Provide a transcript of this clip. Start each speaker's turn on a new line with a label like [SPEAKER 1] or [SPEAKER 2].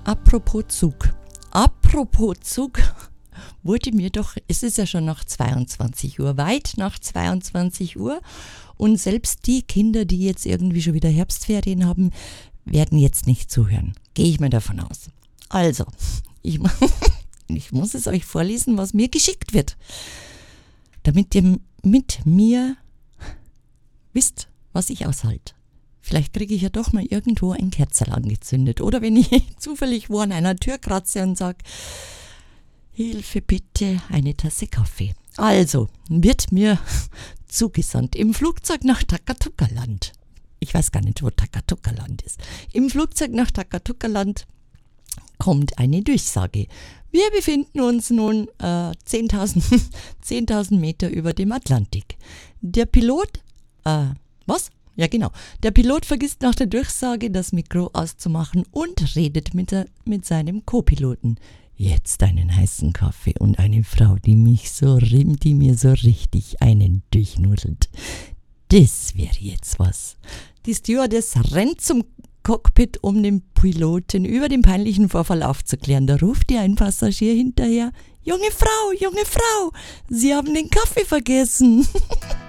[SPEAKER 1] Apropos Zug. Apropos Zug, wurde mir doch, es ist ja schon nach 22 Uhr, weit nach 22 Uhr. Und selbst die Kinder, die jetzt irgendwie schon wieder Herbstferien haben, werden jetzt nicht zuhören. Gehe ich mal davon aus. Also, ich muss es euch vorlesen, was mir geschickt wird. Damit ihr mit mir wisst, was ich aushalte. Vielleicht kriege ich ja doch mal irgendwo ein Kerzerl angezündet. Oder wenn ich zufällig wo an einer Tür kratze und sage, Hilfe bitte, eine Tasse Kaffee. Also, wird mir zugesandt im Flugzeug nach Takatuka-Land. Ich weiß gar nicht, wo Takatuka-Land ist. Im Flugzeug nach Takatuka-Land kommt eine Durchsage. Wir befinden uns nun 10.000 Meter über dem Atlantik. Der Pilot, was? Ja genau, der Pilot vergisst nach der Durchsage das Mikro auszumachen und redet mit seinem Co-Piloten. Jetzt einen heißen Kaffee und eine Frau, die mir so richtig einen durchnudelt. Das wäre jetzt was. Die Stewardess rennt zum Cockpit, um den Piloten über den peinlichen Vorfall aufzuklären. Da ruft ihr ein Passagier hinterher. Junge Frau, Sie haben den Kaffee vergessen.